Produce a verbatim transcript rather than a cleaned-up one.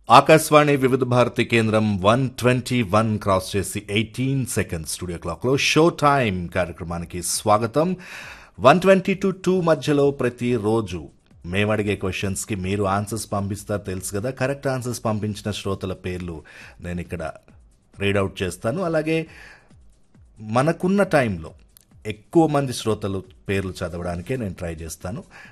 ఆకాశవాణి వివిధ భారతి కేంద్రం one twenty one cross చేసి ఎయిటీన్ సెకండ్స్ స్టూడియో క్లాక్లో షో టైం కార్యక్రమానికి స్వాగతం. వన్ ట్వంటీ టు టూ మధ్యలో ప్రతిరోజు మేము అడిగే క్వశ్చన్స్కి మీరు ఆన్సర్స్ పంపిస్తారు తెలుసు కదా. కరెక్ట్ ఆన్సర్స్ పంపించిన శ్రోతల పేర్లు నేను ఇక్కడ రీడౌట్ చేస్తాను. అలాగే మనకున్న టైంలో ఎక్కువ మంది శ్రోతలు పేర్లు చదవడానికే నేను ట్రై చేస్తాను.